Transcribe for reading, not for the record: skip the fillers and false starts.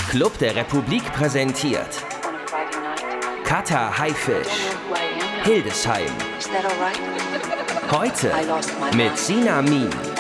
Club der Republik präsentiert Kata Haifisch, Hildesheim. Heute mit Sina Min.